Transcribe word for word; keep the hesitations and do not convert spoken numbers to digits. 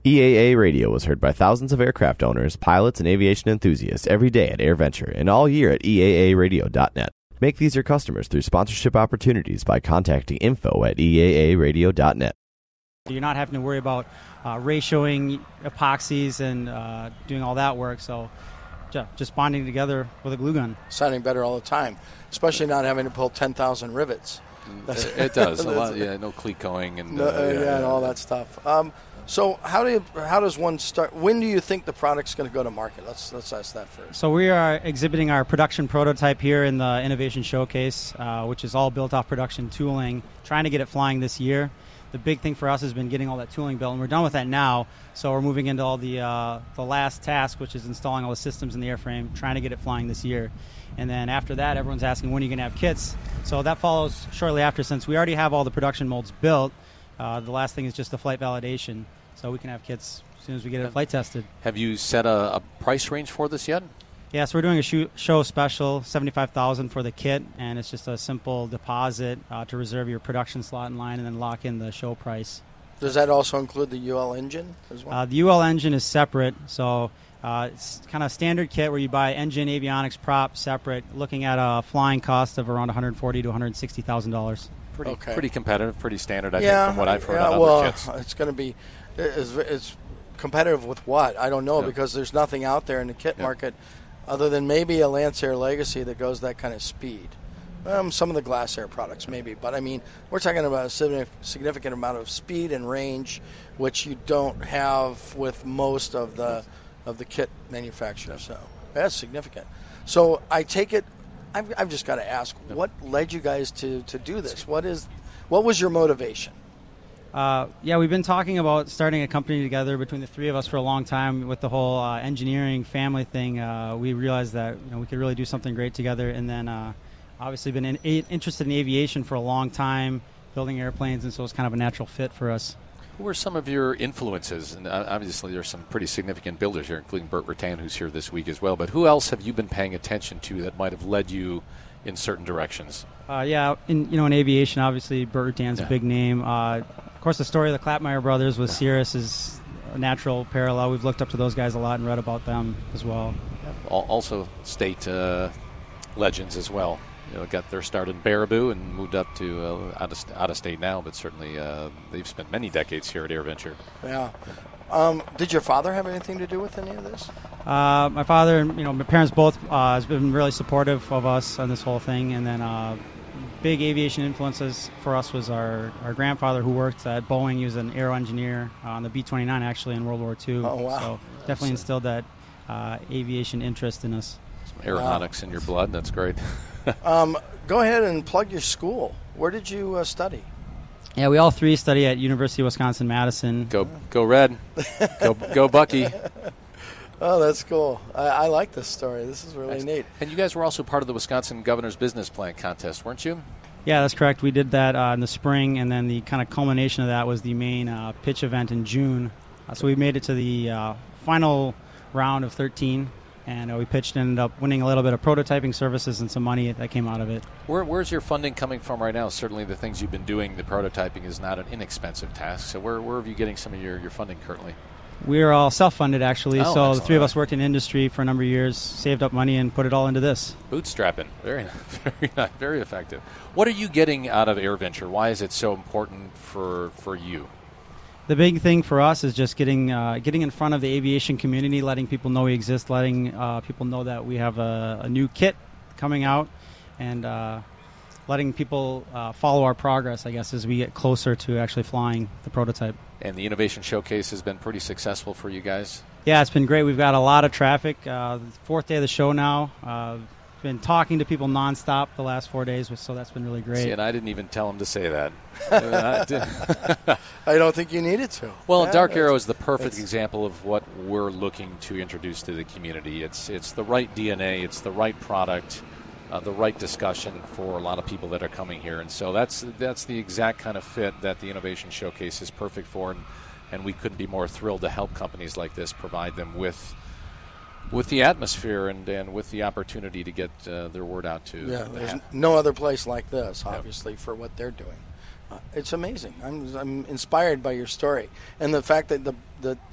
E A A Radio is heard by thousands of aircraft owners, pilots, and aviation enthusiasts every day at AirVenture and all year at E A A radio dot net. Make these your customers through sponsorship opportunities by contacting info at E A A radio dot net. You're not having to worry about uh, ratioing epoxies and uh, doing all that work, so just bonding together with a glue gun. Sounding better all the time, especially not having to pull ten thousand rivets. It, it does. a lot, yeah, no cleat-going and, no, uh, uh, yeah, yeah, and all that stuff. Um, so how do you, how does one start? When do you think the product's going to go to market? Let's let's ask that first. So we are exhibiting our production prototype here in the Innovation Showcase, uh, which is all built off production tooling, trying to get it flying this year. The big thing for us has been getting all that tooling built, and we're done with that now. So we're moving into all the uh, the last task, which is installing all the systems in the airframe, trying to get it flying this year. And then after that, everyone's asking, when are you going to have kits? So that follows shortly after. Since we already have all the production molds built, uh, the last thing is just the flight validation. So we can have kits as soon as we get it flight tested. Have you set a, a price range for this yet? Yeah, so we're doing a show, show special, seventy-five thousand dollars for the kit, and it's just a simple deposit uh, to reserve your production slot in line and then lock in the show price. Does that also include the U L engine as well? Uh, the U L engine is separate, so uh, it's kind of standard kit where you buy engine, avionics, prop separate, looking at a flying cost of around one hundred forty thousand to one hundred sixty thousand dollars. Pretty, okay. pretty competitive, pretty standard, I yeah, think, from what I've heard yeah, on well, other kits. It's going to be it's, it's competitive with what? I don't know, yeah. because there's nothing out there in the kit yeah. market other than maybe a Lancer Legacy that goes that kind of speed. Um, some of the Glass Air products maybe, but I mean, we're talking about a significant amount of speed and range, which you don't have with most of the of the kit manufacturers. So that's significant. So I take it, I've, I've just got to ask, what led you guys to, to do this? What is, what was your motivation? Uh, yeah, we've been talking about starting a company together between the three of us for a long time. With the whole uh, engineering family thing, uh, we realized that you know, we could really do something great together. And then uh, obviously been in, a, interested in aviation for a long time, building airplanes, and so it's kind of a natural fit for us. Who were some of your influences? And obviously there's some pretty significant builders here, including Burt Rutan, who's here this week as well. But who else have you been paying attention to that might have led you in certain directions? Uh, yeah, in you know in aviation, obviously Burt Rutan's yeah. a big name. Uh, of course, the story of the Klapmeyer brothers with Cirrus is a natural parallel. We've looked up to those guys a lot and read about them as well. Also state uh, legends as well. You know, got their start in Baraboo and moved up to uh, out, of, out of state now, but certainly uh, they've spent many decades here at AirVenture. Yeah. Um, did your father have anything to do with any of this? Uh, my father and you know my parents both uh, has been really supportive of us on this whole thing, and then uh, big aviation influences for us was our, our grandfather who worked at Boeing. He was an aero engineer on the B twenty-nine actually in World War Two. Oh wow! So definitely instilled that uh, aviation interest in us. Some aeronautics wow. in your blood. That's great. um, go ahead and plug your school. Where did you uh, study? Yeah, we all three study at University of Wisconsin-Madison. Go, go Red. go, go Bucky. Oh, that's cool. I, I like this story. This is really Excellent. neat. And you guys were also part of the Wisconsin Governor's Business Plan Contest, weren't you? Yeah, that's correct. We did that uh, in the spring, and then the kind of culmination of that was the main uh, pitch event in June. Uh, so we made it to the uh, final round of thirteen. And uh, we pitched and ended up winning a little bit of prototyping services and some money that came out of it. Where, where's your funding coming from right now? Certainly the things you've been doing, the prototyping is not an inexpensive task. So where, where are you getting some of your, your funding currently? We're all self-funded, actually. Oh, so excellent. the three of us worked in industry for a number of years, saved up money, and put it all into this. Bootstrapping. Very, very, very effective. What are you getting out of AirVenture? Why is it so important for, for you? The big thing for us is just getting uh, getting in front of the aviation community, letting people know we exist, letting uh, people know that we have a, a new kit coming out, and uh, letting people uh, follow our progress, I guess, as we get closer to actually flying the prototype. And the Innovation Showcase has been pretty successful for you guys? Yeah, it's been great. We've got a lot of traffic. Uh, fourth day of the show now. Uh, been talking to people nonstop the last four days, so that's been really great. See, and I didn't even tell him to say that. I don't think you needed to. Well, yeah, Dark Arrow is the perfect example of what we're looking to introduce to the community. It's it's the right D N A, it's the right product, uh, the right discussion for a lot of people that are coming here, and so that's that's the exact kind of fit that the Innovation Showcase is perfect for, and, and we couldn't be more thrilled to help companies like this provide them with. With the atmosphere and, and with the opportunity to get uh, their word out to yeah, the there's hat. no other place like this, obviously, yep. for what they're doing. Uh, it's amazing. I'm, I'm inspired by your story and the fact that the the